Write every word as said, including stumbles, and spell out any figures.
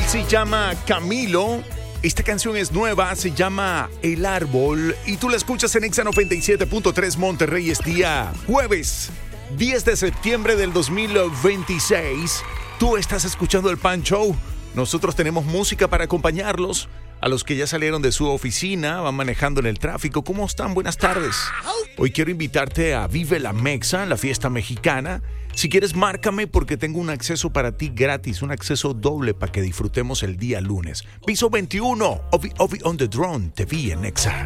se llama Camilo. Esta canción es nueva, se llama El Árbol y tú la escuchas en Exa noventa y siete punto tres Monterrey. Es día jueves, diez de septiembre del dos mil veintiséis. Tú estás escuchando el Pan Show. Nosotros tenemos música para acompañarlos. A los que ya salieron de su oficina, van manejando en el tráfico. ¿Cómo están? Buenas tardes. Hoy quiero invitarte a Vive la Mexa, la fiesta mexicana. Si quieres, márcame porque tengo un acceso para ti gratis, un acceso doble para que disfrutemos el día lunes. Piso veintiuno, Ovi Ovi on the Drone, te vi en Exa.